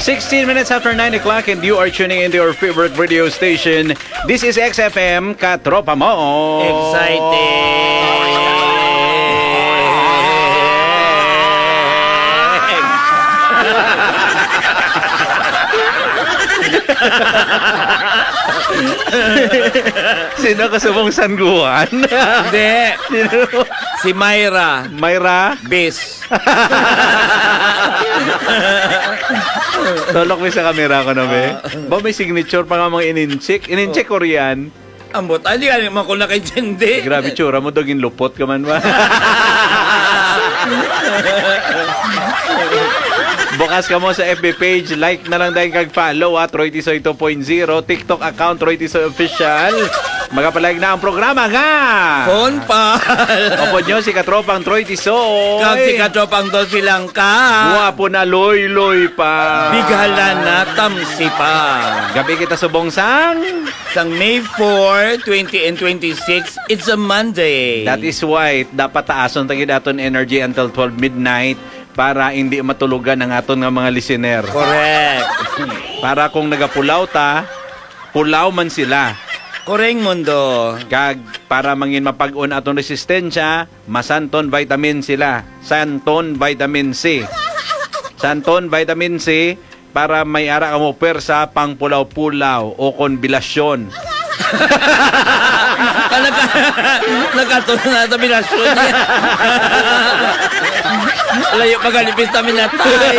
16 minutes after 9 o'clock and you are tuning into your favorite radio station. This is XFM Katropa Mo. Exciting! Sino kasabong sangguhan? Hindi. Sino? Si Myra. Myra? Bis. Tolok mo sa camera ko na, be. Ba may signature pa nga mga inincheck? Inincheck ko riyan. Ambot, hindi ka naman ko nakintindi. Grabe, tsura mo dogin lupot ka man ba? Bukas ka mo sa FB page, like na lang dahil kag-follow at Roy Tisoy 2.0, TikTok account Roy Tisoy Official. Magapalag na ang programa nga! Phone pa! Opo nyo si Katropang Troy Tisoy. Kag si Katropang Dos silang ka. Guwapo na loy-loy pa. Bighala na tamsi pa. Gabi kita subong sang May 4, 20 and 26, it's a Monday. That is why dapat taason tagi daton energy until 12 midnight para hindi matulugan ang aton nga mga listener. Correct. Para kung nagapulaw ta, pulaw man sila. Koreng mundo. Kag para mangin mapag-on atong resistensya, masanton vitamin sila. Santon vitamin C. Santon vitamin C para may ara ka mo persa pang pulaw-pulaw o konbilasyon. Nagkatunan na ito binasyon niya. Layo magalipis namin na tayo.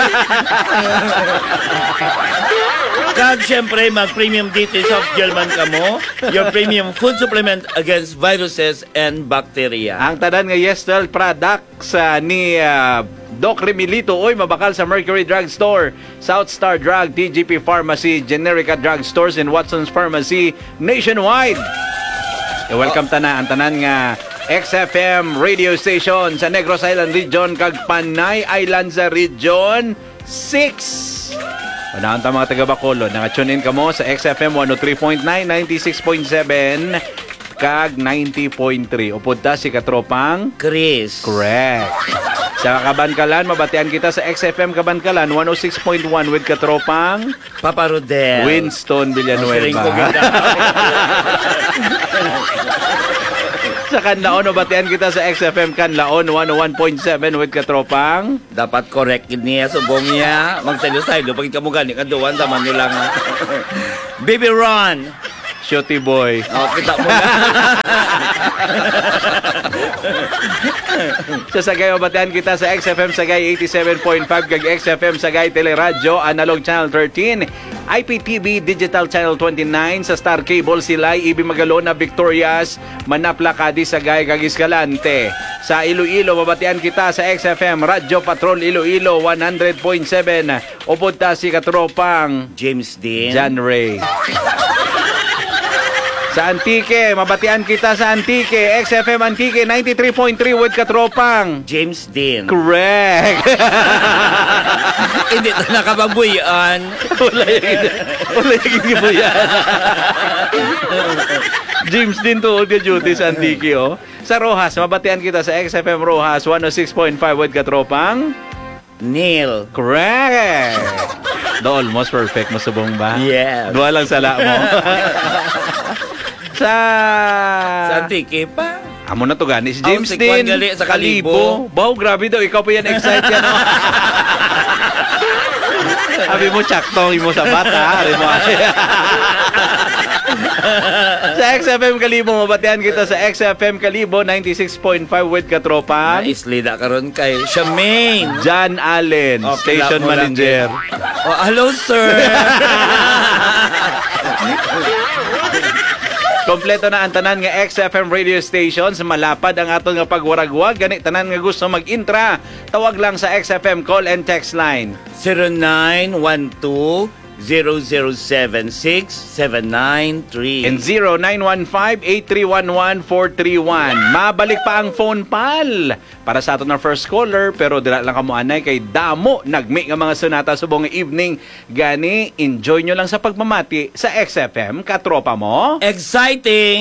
Kag syempre mag-premium dito soft gel man ka mo, your premium food supplement against viruses and bacteria. Ang tanan nga Yestel products ni Doc Remilito, oy mabakal sa Mercury Drug Store, South Star Drug, TGP Pharmacy, Generica Drug Stores, and Watson's Pharmacy nationwide. Welcome ang tanan nga XFM radio station sa Negros Island Region kag Panay Island sa Region 6. Panahon ta mga taga Bacolod, naka-tune in ka mo sa XFM 103.9, 96.7 kag 90.3. Upod ta si Katropang Chris. Correct. Sa Kabankalan, mabatian kita sa XFM Kabankalan 106.1 with Katropang Papa Rodel. Winston Villanueva. Sa Kanlaon, mabatian kita sa XFM Kanlaon 101.7 with Katropang. Dapat correct niya, subong niya. Magsayo-sayo, pag ikaw mo gani, kaduan, taman nilang Baby Ron. Shotty boy. Oh, kita mo na. Sa Sagay, mabatian kita sa XFM Sagay 87.5 kag XFM Sagay Teleradyo Analog Channel 13, IPTV Digital Channel 29, sa Star Cable Silay, Ibi Magalona, Victorias, Manapla, Cadiz, Sagay kag Escalante. Sa Iloilo, mabatian kita sa XFM Radyo Patrol Iloilo 100.7. Upod ta si Katropang James Dean. John Ray. Sa Antique, mabatian kita sa Antique, XFM Antique 93.3 with Katropang James Dean. Correct. Hindi ito nakababuyan. Wala yung gibuyan. James Dean to all the duty sa Antique, oh. Sa Rojas, mabatian kita sa XFM Rojas 106.5 with Katropang Neil. Correct. Do almost perfect mo subong ba? Yeah. Dua lang sala mo. Sa Antique pa. amo na to gani si James si Dean Juan Gali sa Kalibo. Wow, grabe daw, ikaw pa yan excited yan. Oh. Sabi mo tsaktong mo sa bata. Sa XFM Kalibo, mabatian kita sa XFM Kalibo 96.5 with Katropang Naislida karon kay Charmaine John Allen, Okay, station mo lang manager. Oh, hello sir. Kompleto na ang tanan nga XFM radio stations. Malapad ang aton nga pagwaragwag. Gani tanan nga gusto mag-intra, tawag lang sa XFM call and text line 0912-0076-793 and 0915-8311-431. Mabalik pa ang phone pal para sa aton na first caller, pero dila lang kamo anay kay damo nagmi nga mga sunata subong evening. Gani enjoy nyo lang sa pagmamati sa XFM Katropa Mo. Exciting.